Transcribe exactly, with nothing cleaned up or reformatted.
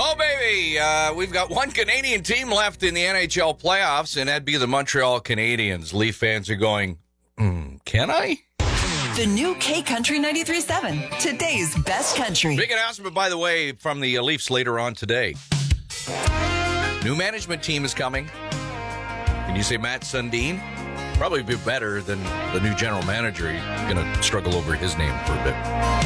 Oh, baby, uh, we've got one Canadian team left in the N H L playoffs, and that'd be the Montreal Canadiens. Leaf fans are going, mm, can I? The new K Country ninety-three point seven, today's best country. Big announcement, by the way, from the Leafs later on today. New management team is coming. Can you say Matt Sundin? Probably be better than the new general manager. You're going to struggle over his name for a bit.